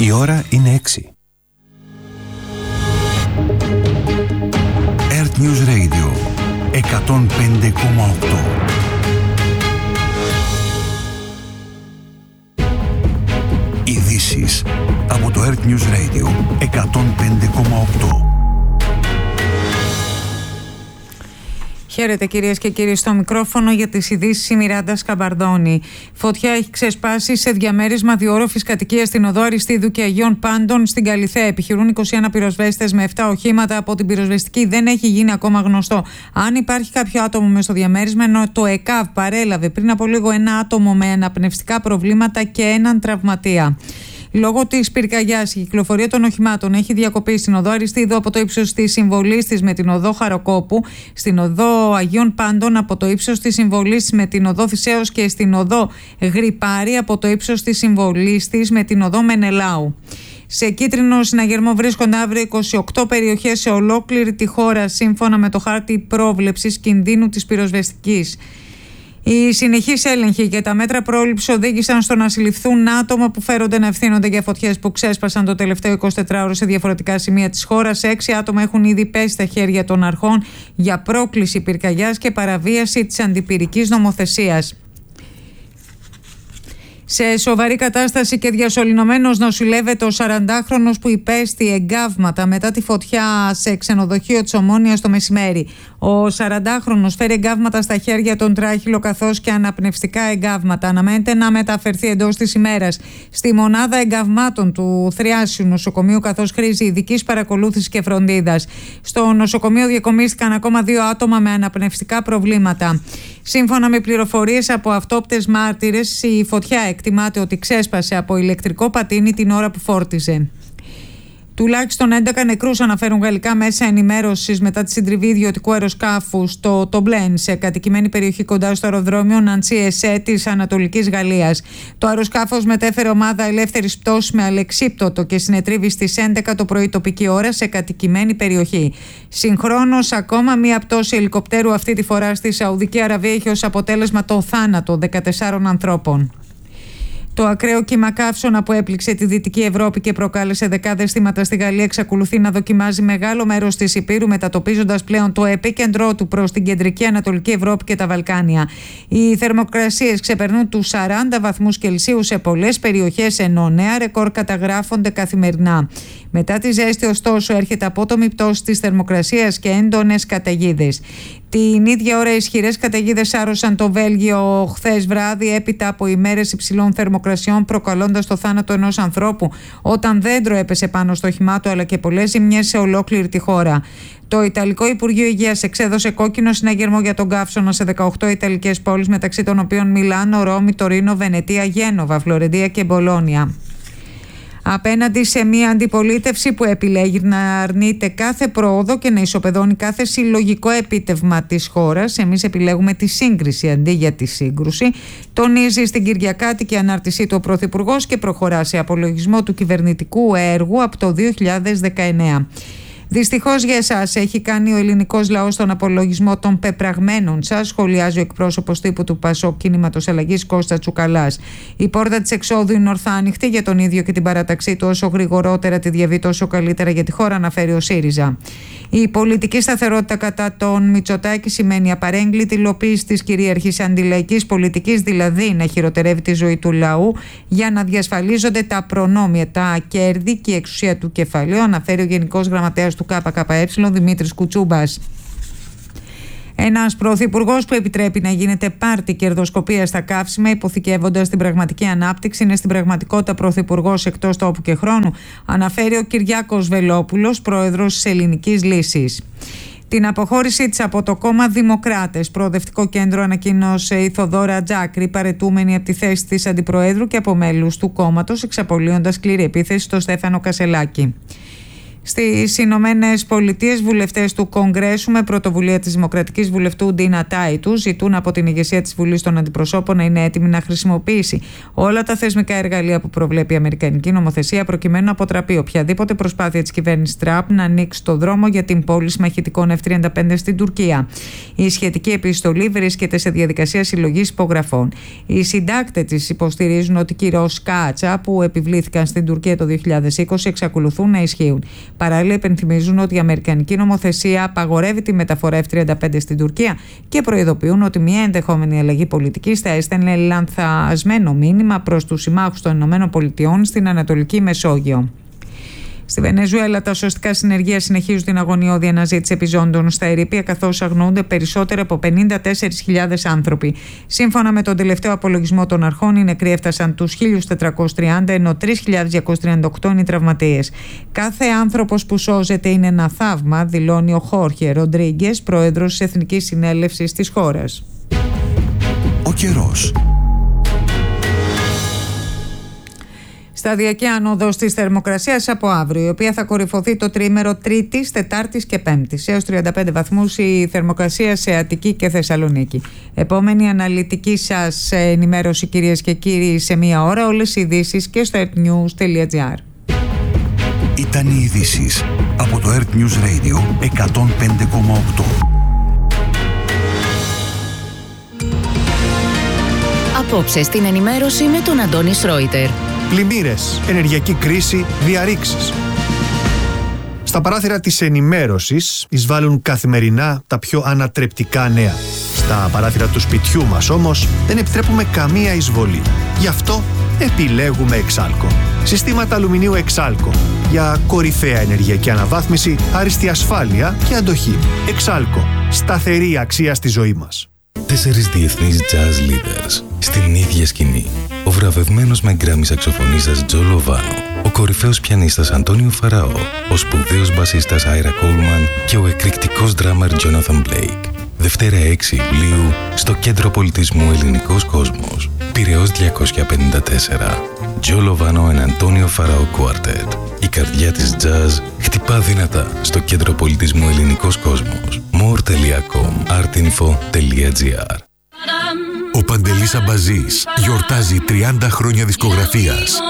Η ώρα είναι 6. Earth News Radio 105,8. Ειδήσεις από το Earth News Radio 105,8. Χαίρετε κυρίες και κύριοι, στο μικρόφωνο για τις ειδήσεις η Μιράντα Σκαμπαρδόνη. Φωτιά έχει ξεσπάσει σε διαμέρισμα διόροφης κατοικίας στην οδό Αριστείδου και Αγίων Πάντων στην Καλιθέα. Επιχειρούν 21 πυροσβέστες με 7 οχήματα. Από την πυροσβεστική δεν έχει γίνει ακόμα γνωστό αν υπάρχει κάποιο άτομο μες στο διαμέρισμα, ενώ το ΕΚΑΒ παρέλαβε πριν από λίγο ένα άτομο με αναπνευστικά προβλήματα και έναν τραυματία. Λόγω της πυρκαγιάς, η κυκλοφορία των οχημάτων έχει διακοπεί στην οδό Αριστείδου από το ύψος της συμβολής της με την οδό Χαροκόπου, στην οδό Αγίων Πάντων από το ύψος της συμβολής της με την οδό Θησέως και στην οδό Γρυπάρη από το ύψος της συμβολής της με την οδό Μενελάου. Σε κίτρινο συναγερμό βρίσκονται αύριο 28 περιοχές σε ολόκληρη τη χώρα, σύμφωνα με το χάρτη πρόβλεψης κινδύνου της πυροσβεστικής. Οι συνεχείς έλεγχοι και τα μέτρα πρόληψης οδήγησαν στο να συλληφθούν άτομα που φέρονται να ευθύνονται για φωτιές που ξέσπασαν το τελευταίο 24ωρο σε διαφορετικά σημεία της χώρας. 6 άτομα έχουν ήδη πέσει στα χέρια των αρχών για πρόκληση πυρκαγιάς και παραβίαση της αντιπυρικής νομοθεσίας. Σε σοβαρή κατάσταση και διασωληνωμένος νοσηλεύεται ο 40χρονος που υπέστη εγκάβματα μετά τη φωτιά σε ξενοδοχείο της Ομόνοιας το μεσημέρι. Ο 40χρονος φέρει εγκάβματα στα χέρια, τον τράχυλο καθώς και αναπνευστικά εγκάβματα. Αναμένεται να μεταφερθεί εντός της ημέρας στη μονάδα εγκαυμάτων του Θριάσιου νοσοκομείου, καθώς χρήζει ειδικής παρακολούθησης και φροντίδας. Στο νοσοκομείο διακομίστηκαν ακόμα 2 άτομα με αναπνευστικά προβλήματα. Σύμφωνα με πληροφορίες από αυτόπτες μάρτυρες, η φωτιά εκτιμάται ότι ξέσπασε από ηλεκτρικό πατίνι την ώρα που φόρτιζε. Τουλάχιστον 11 νεκρούς αναφέρουν γαλλικά μέσα ενημέρωσης μετά τη συντριβή ιδιωτικού αεροσκάφου στο Τομπλέν, σε κατοικημένη περιοχή κοντά στο αεροδρόμιο Νανσί Εσέ της Ανατολικής Γαλλίας. Το αεροσκάφος μετέφερε ομάδα ελεύθερης πτώσης με αλεξίπτωτο και συνετρίβη στις 11 το πρωί τοπική ώρα σε κατοικημένη περιοχή. Συγχρόνως, ακόμα μία πτώση ελικοπτέρου, αυτή τη φορά στη Σαουδική Αραβία, είχε ως αποτέλεσμα το θάνατο 14 ανθρώπων. Το ακραίο κύμα καύσωνα που έπληξε τη Δυτική Ευρώπη και προκάλεσε δεκάδες θύματα στη Γαλλία εξακολουθεί να δοκιμάζει μεγάλο μέρος της Ηπείρου, μετατοπίζοντας πλέον το επίκεντρό του προς την κεντρική Ανατολική Ευρώπη και τα Βαλκάνια. Οι θερμοκρασίες ξεπερνούν τους 40 βαθμούς Κελσίου σε πολλές περιοχές, ενώ νέα ρεκόρ καταγράφονται καθημερινά. Μετά τη ζέστη, ωστόσο, έρχεται απότομη πτώση της θερμοκρασίας και έντονες καταιγίδες. Την ίδια ώρα, ισχυρές καταιγίδες άρρωσαν το Βέλγιο χθες βράδυ, έπειτα από ημέρες υψηλών θερμοκρασιών, προκαλώντας το θάνατο ενός ανθρώπου όταν δέντρο έπεσε πάνω στο όχημά του, αλλά και πολλές ζημιές σε ολόκληρη τη χώρα. Το Ιταλικό Υπουργείο Υγείας εξέδωσε κόκκινο συναγερμό για τον καύσωνα σε 18 ιταλικές πόλεις, μεταξύ των οποίων Μιλάνο, Ρώμη, Τωρίνο, Βενετία, Γένοβα, Φλωρεντία και Μπολόνια. Απέναντι σε μια αντιπολίτευση που επιλέγει να αρνείται κάθε πρόοδο και να ισοπεδώνει κάθε συλλογικό επίτευγμα της χώρας, εμείς επιλέγουμε τη σύγκριση αντί για τη σύγκρουση, τονίζει στην Κυριακάτικη ανάρτησή του ο Πρωθυπουργός και προχωρά σε απολογισμό του κυβερνητικού έργου από το 2019. Δυστυχώς για εσάς έχει κάνει ο ελληνικός λαός τον απολογισμό των πεπραγμένων σας, σχολιάζει ο εκπρόσωπος τύπου του ΠΑΣΟΚ Κινήματος Αλλαγής Κώστα Τσουκαλάς. Η πόρτα της εξόδου είναι ορθά ανοιχτή για τον ίδιο και την παράταξή του. Όσο γρηγορότερα τη διαβεί, τόσο καλύτερα για τη χώρα, αναφέρει ο ΣΥΡΙΖΑ. Η πολιτική σταθερότητα κατά τον Μητσοτάκη σημαίνει απαρέγκλητη υλοποίηση της κυρίαρχης αντιλαϊκής πολιτικής, δηλαδή να χειροτερεύει τη ζωή του λαού για να διασφαλίζονται τα προνόμια, τα κέρδη και η εξουσία του κεφαλαίου, αναφέρει ο Γενικός Γραμματέας του ΚΚΕ Δημήτρης Κουτσούμπας. Ένας πρωθυπουργός που επιτρέπει να γίνεται πάρτι κερδοσκοπία στα καύσιμα, υποθηκεύοντας την πραγματική ανάπτυξη, είναι στην πραγματικότητα πρωθυπουργός εκτός τόπου και χρόνου, αναφέρει ο Κυριάκος Βελόπουλος, πρόεδρος της Ελληνικής Λύσης. Την αποχώρησή της από το κόμμα Δημοκράτες, προοδευτικό κέντρο, ανακοίνωσε η Θοδόρα Τζάκρη, παραιτούμενη από τη θέση της αντιπροέδρου και από μέλους του κόμματος, εξαπολύοντας σκληρή επίθεση στο Στέφανο Κασελάκη. Στις Ηνωμένες Πολιτείες, βουλευτές του Κογκρέσου με πρωτοβουλία της Δημοκρατικής Βουλευτού Ντίνα Τάιτου ζητούν από την ηγεσία της Βουλής των Αντιπροσώπων να είναι έτοιμη να χρησιμοποιήσει όλα τα θεσμικά εργαλεία που προβλέπει η Αμερικανική νομοθεσία προκειμένου να αποτραπεί οποιαδήποτε προσπάθεια της κυβέρνησης Τραμπ να ανοίξει το δρόμο για την πώληση μαχητικών F-35 στην Τουρκία. Η σχετική επιστολή βρίσκεται σε διαδικασία συλλογής υπογραφών. Οι συντάκτες της υποστηρίζουν ότι οι κυρώσεις Κάτσα που επιβλήθηκαν στην Τουρκία το 2020 εξακολουθούν να ισχύουν. Παράλληλα, υπενθυμίζουν ότι η Αμερικανική νομοθεσία απαγορεύει τη μεταφορά F-35 στην Τουρκία και προειδοποιούν ότι μια ενδεχόμενη αλλαγή πολιτικής θα έστελνε λανθασμένο μήνυμα προς τους συμμάχους των ΗΠΑ στην Ανατολική Μεσόγειο. Στη Βενεζουέλα, τα σωστικά συνεργεία συνεχίζουν την αγωνιώδη αναζήτηση επιζώντων στα ερείπια, καθώς αγνοούνται περισσότερο από 54.000 άνθρωποι. Σύμφωνα με τον τελευταίο απολογισμό των αρχών, οι νεκροί έφτασαν τους 1.430, ενώ 3.238 είναι οι τραυματίες. Κάθε άνθρωπος που σώζεται είναι ένα θαύμα, δηλώνει ο Χόρχε Ροντρίγκες, πρόεδρος της Εθνικής Συνέλευσης της χώρας. Ο καιρός. Σταδιακή άνοδος της θερμοκρασίας από αύριο, η οποία θα κορυφωθεί το τριήμερο Τρίτης, Τετάρτης και Πέμπτης. Έως 35 βαθμούς η θερμοκρασία σε Αττική και Θεσσαλονίκη. Επόμενη αναλυτική σας ενημέρωση, κυρίες και κύριοι, σε μία ώρα. Όλες οι ειδήσεις και στο earthnews.gr. Ήταν οι ειδήσεις από το Earth News Radio 105,8. Απόψε στην ενημέρωση με τον Αντώνη Σρόιτερ. Πλημμύρες, ενεργειακή κρίση, διαρρήξεις. Στα παράθυρα της ενημέρωσης εισβάλλουν καθημερινά τα πιο ανατρεπτικά νέα. Στα παράθυρα του σπιτιού μας όμως δεν επιτρέπουμε καμία εισβολή. Γι' αυτό επιλέγουμε Εξάλκο. Συστήματα αλουμινίου Εξάλκο για κορυφαία ενεργειακή αναβάθμιση, άριστη ασφάλεια και αντοχή. Εξάλκο. Σταθερή αξία στη ζωή μας. 4 διεθνείς jazz leaders στην ίδια σκηνή. Ο βραβευμένος με γκράμι σαξοφωνίστας Τζο Λοβάνο, ο κορυφαίος πιανίστας Αντώνιο Φαραώ, ο σπουδαίος μπασίστας Άιρα Κόλμαν και ο εκρηκτικός ντράμερ Τζόναθαν Μπλέικ. Δευτέρα 6 Ιουλίου στο Κέντρο Πολιτισμού Ελληνικός Κόσμος, Πειραιώς 254. Τζο Λοβάνο and Αντώνιο Φαραώ Quartet. Η καρδιά της jazz χτυπά δυνατά στο Κέντρο Πολιτισμού Ελληνικός Κόσμος. more.com artinfo.gr. Ο Παντελής Αμπαζής γιορτάζει 30 χρόνια δισκογραφίας.